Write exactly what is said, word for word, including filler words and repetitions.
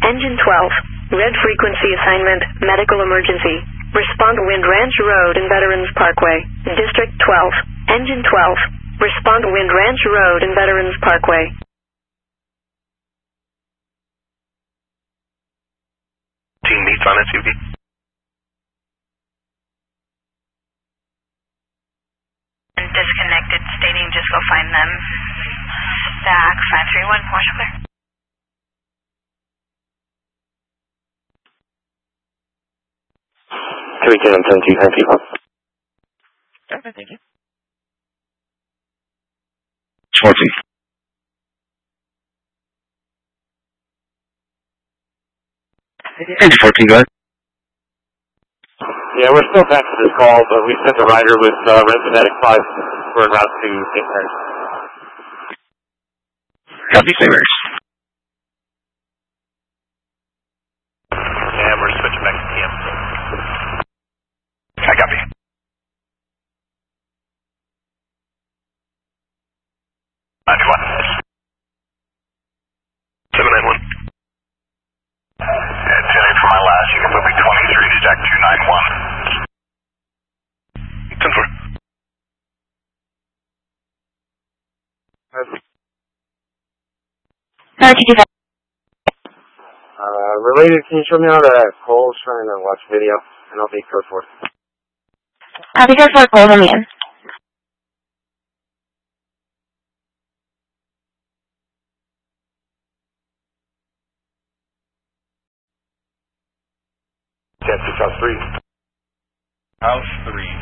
Engine twelve. Red frequency assignment, medical emergency. Respond to Wind Ranch Road and Veterans Parkway. District twelve. Engine twelve. Respond to Wind Ranch Road and Veterans Parkway. Team meets on S U V. Disconnected, stating just go find them. Stack five three one, wash over. Can we get them ten two, thank you. Okay, thank you. fourteen. Engine fourteen, go ahead. Yeah, we're still back to this call, but we sent a rider with uh, Rentomatic five for en route to Saint Mary's. Copy, Saint Mary's. And we're switching back to T M. I copy. ninety-one. seven nine one. And ten eight for my last, you can move me twenty-three to Jack two nine one. ten four. Uh, related, can you show me how to Cole's trying to watch video? And I'll be code four. I'll be here for a call, man. Chance to house three. House three.